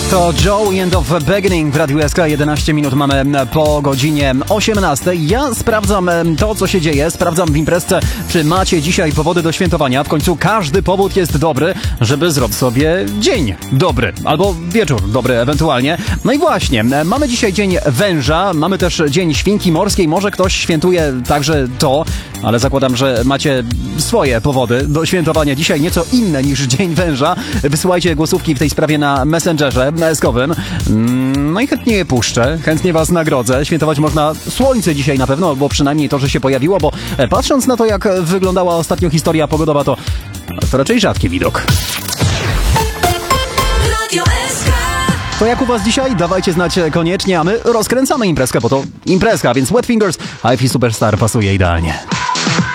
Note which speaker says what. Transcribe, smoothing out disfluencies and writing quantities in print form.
Speaker 1: To Joe End of Beginning w Radiu SK. 11 minut mamy po godzinie 18. Ja sprawdzam to, co się dzieje. Sprawdzam w imprezce, czy macie dzisiaj powody do świętowania. W końcu każdy powód jest dobry, żeby zrobić sobie dzień dobry. Albo wieczór dobry ewentualnie. No i właśnie, mamy dzisiaj dzień węża. Mamy też dzień świnki morskiej. Może ktoś świętuje także to, ale zakładam, że macie swoje powody do świętowania dzisiaj, nieco inne niż dzień węża. Wysyłajcie głosówki w tej sprawie na Messengerze SK-owym. No i chętnie je puszczę, chętnie was nagrodzę. Świętować można słońce dzisiaj na pewno, albo przynajmniej to, że się pojawiło, bo patrząc na to, jak wyglądała ostatnio historia pogodowa, to raczej rzadki widok. To jak u was dzisiaj? Dawajcie znać koniecznie, a my rozkręcamy imprezkę, bo to imprezka, więc Wet Fingers, HiFi Superstar pasuje idealnie.